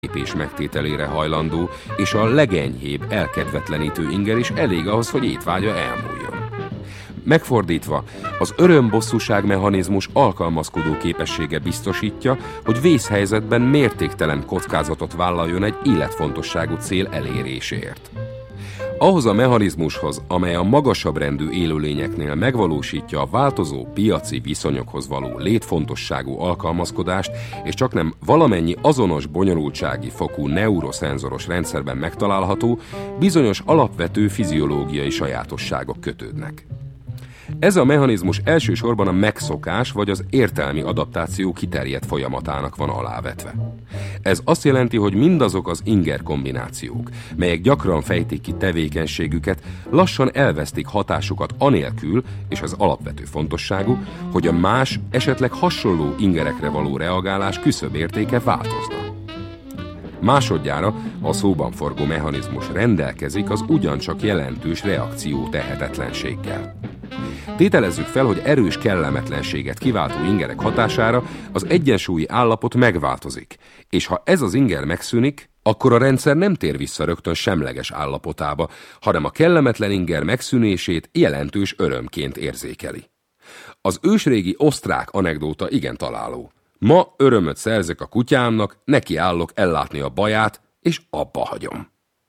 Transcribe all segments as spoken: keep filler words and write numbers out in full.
lépés megtételére hajlandó, és a legenyhébb, elkedvetlenítő inger is elég ahhoz, hogy étvágya elmúljon. Megfordítva, az örömbosszúság mechanizmus alkalmazkodó képessége biztosítja, hogy vészhelyzetben mértéktelen kockázatot vállaljon egy életfontosságú cél eléréséért. Ahhoz a mechanizmushoz, amely a magasabb rendű élőlényeknél megvalósítja a változó piaci viszonyokhoz való létfontosságú alkalmazkodást, és csaknem valamennyi azonos bonyolultsági fokú neuroszenzoros rendszerben megtalálható, bizonyos alapvető fiziológiai sajátosságok kötődnek. Ez a mechanizmus elsősorban a megszokás vagy az értelmi adaptáció kiterjedt folyamatának van alávetve. Ez azt jelenti, hogy mindazok az inger kombinációk, melyek gyakran fejtik ki tevékenységüket, lassan elvesztik hatásukat anélkül, és az alapvető fontosságú, hogy a más, esetleg hasonló ingerekre való reagálás küszöbértéke változna. Másodjára a szóban forgó mechanizmus rendelkezik az ugyancsak jelentős reakció tehetetlenséggel. Tételezzük fel, hogy erős kellemetlenséget kiváltó ingerek hatására az egyensúlyi állapot megváltozik, és ha ez az inger megszűnik, akkor a rendszer nem tér vissza rögtön semleges állapotába, hanem a kellemetlen inger megszűnését jelentős örömként érzékeli. Az ősrégi osztrák anekdóta igen találó. Ma örömöt szerzek a kutyámnak, nekiállok ellátni a baját, és abba hagyom.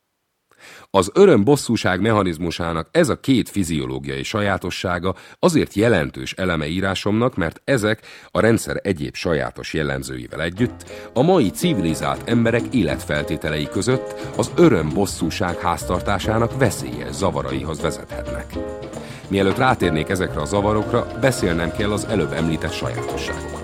Az öröm-bosszúság mechanizmusának ez a két fiziológiai sajátossága azért jelentős eleme írásomnak, mert ezek a rendszer egyéb sajátos jellemzőivel együtt a mai civilizált emberek életfeltételei között az öröm-bosszúság háztartásának veszélyes zavaraihoz vezethetnek. Mielőtt rátérnék ezekre a zavarokra, beszélnem kell az előbb említett sajátosságokról.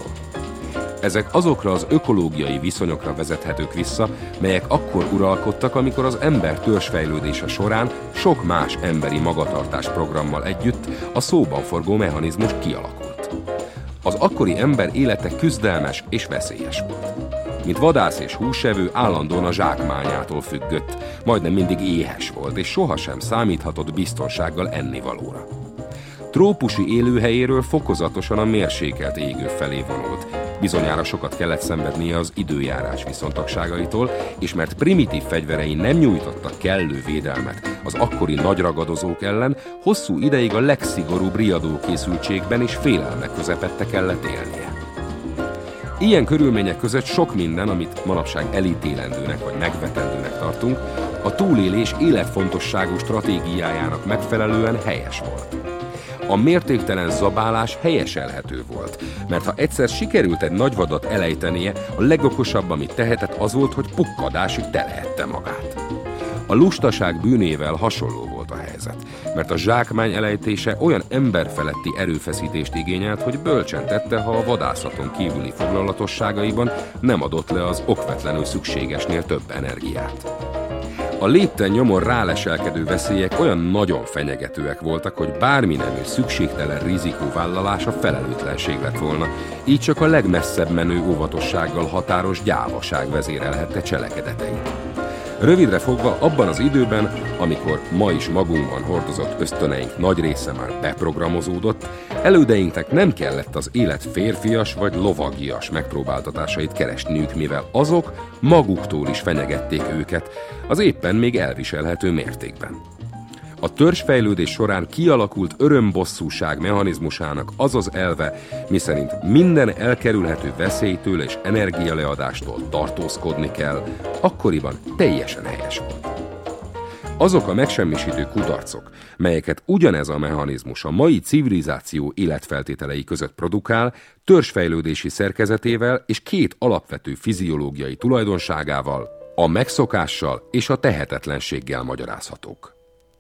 Ezek azokra az ökológiai viszonyokra vezethetők vissza, melyek akkor uralkodtak, amikor az ember törzsfejlődése során sok más emberi magatartás programmal együtt a szóban forgó mechanizmus kialakult. Az akkori ember élete küzdelmes és veszélyes volt. Mint vadász és húsevő állandóan a zsákmányától függött, majdnem mindig éhes volt, és sohasem számíthatott biztonsággal ennivalóra. Trópusi élőhelyéről fokozatosan a mérsékelt égő felé vonult. Bizonyára sokat kellett szenvednie az időjárás viszontagságaitól, és mert primitív fegyverei nem nyújtottak kellő védelmet az akkori nagyragadozók ellen, hosszú ideig a legszigorúbb riadókészültségben és félelmek közepette kellett élnie. Ilyen körülmények között sok minden, amit manapság elítélendőnek vagy megvetendőnek tartunk, a túlélés életfontosságú stratégiájának megfelelően helyes volt. A mértéktelen zabálás helyeselhető volt, mert ha egyszer sikerült egy nagyvadat elejtenie, a legokosabb, amit tehetett, az volt, hogy pukkadásig telehette magát. A lustaság bűnével hasonló volt a helyzet, mert a zsákmány elejtése olyan emberfeletti erőfeszítést igényelt, hogy bölcsen tette, ha a vadászaton kívüli foglalatosságaiban nem adott le az okvetlenül szükségesnél több energiát. A lépten nyomon ráleselkedő veszélyek olyan nagyon fenyegetőek voltak, hogy bármi nemű szükségtelen rizikóvállalása felelőtlenség lett volna, így csak a legmesszebb menő óvatossággal határos gyávaság vezérelhette cselekedeteit. Rövidre fogva, abban az időben, amikor ma is magunkban hordozott ösztöneink nagy része már beprogramozódott, elődeinknek nem kellett az élet férfias vagy lovagias megpróbáltatásait keresniük, mivel azok maguktól is fenyegették őket, az éppen még elviselhető mértékben. A törzsfejlődés során kialakult örömbosszúság mechanizmusának az az elve, miszerint minden elkerülhető veszélytől és energialeadástól tartózkodni kell, akkoriban teljesen helyes volt. Azok a megsemmisítő kudarcok, melyeket ugyanez a mechanizmus a mai civilizáció életfeltételei között produkál, törzsfejlődési szerkezetével és két alapvető fiziológiai tulajdonságával, a megszokással és a tehetetlenséggel magyarázhatók.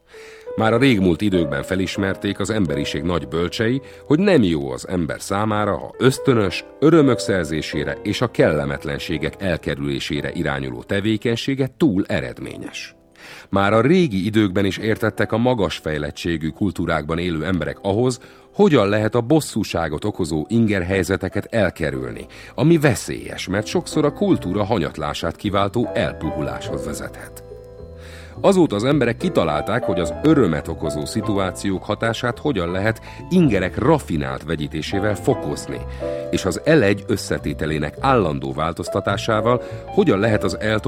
Már a régmúlt időkben felismerték az emberiség nagy bölcsei, hogy nem jó az ember számára, ha ösztönös, örömök szerzésére és a kellemetlenségek elkerülésére irányuló tevékenysége túl eredményes. Már a régi időkben is értettek a magas fejlettségű kultúrákban élő emberek ahhoz, hogyan lehet a bosszúságot okozó ingerhelyzeteket elkerülni, ami veszélyes, mert sokszor a kultúra hanyatlását kiváltó elpuhuláshoz vezethet. Azóta az emberek kitalálták, hogy az örömet okozó szituációk hatását hogyan lehet ingerek raffinált vegyítésével fokozni, és az elegy összetételének állandó változtatásával hogyan lehet az eltolódást